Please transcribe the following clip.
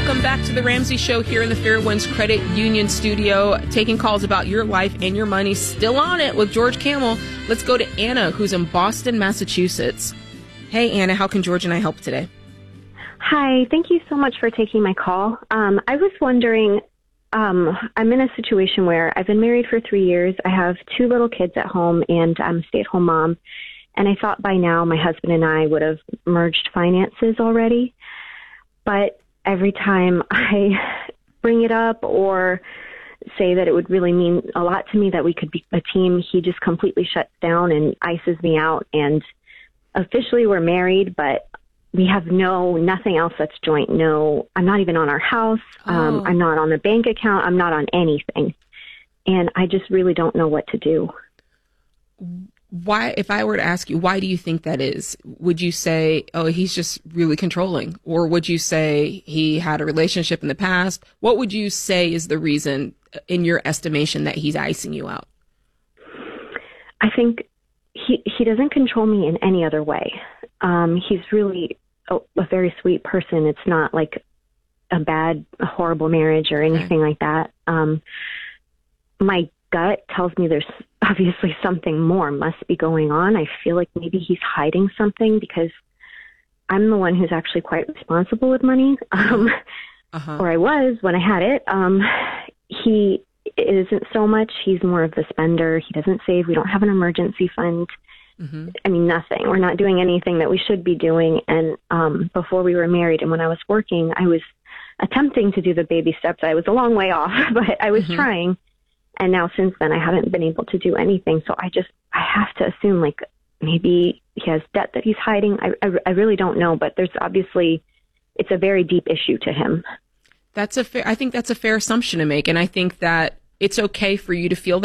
Welcome back to the Ramsey Show here in the Fairwinds Credit Union studio, taking calls about your life and your money. Still on it with George Camel. Let's go to Anna, who's in Boston, Massachusetts. Hey, Anna, how can George and I help today? Hi, thank you so much for taking my call. I was wondering, I'm in a situation where I've been married for 3 years. I have 2 little kids at home, and I'm a stay-at-home mom. And I thought by now my husband and I would have merged finances already. But every time I bring it up or say that it would really mean a lot to me that we could be a team, he just completely shuts down and ices me out. And officially we're married, but we have nothing else that's joint. No, I'm not even on our house. I'm not on the bank account. I'm not on anything. And I just really don't know what to do. Why, if I were to ask you, why do you think that is? Would you say, oh, he's just really controlling? Or would you say he had a relationship in the past? What would you say is the reason, in your estimation, that he's icing you out? I think he doesn't control me in any other way. He's really a very sweet person. It's not like a horrible marriage or anything like that. My gut tells me there's obviously something more must be going on. I feel like maybe he's hiding something because I'm the one who's actually quite responsible with money. Or I was when I had it. He isn't so much. He's more of the spender. He doesn't save. We don't have an emergency fund. I mean, nothing. We're not doing anything that we should be doing. And before we were married and when I was working, I was attempting to do the baby steps. I was a long way off, but I was trying. And now since then, I haven't been able to do anything. So I have to assume like maybe he has debt that he's hiding. I really don't know, but there's obviously, it's a very deep issue to him. I think that's a fair assumption to make. And I think that it's okay for you to feel that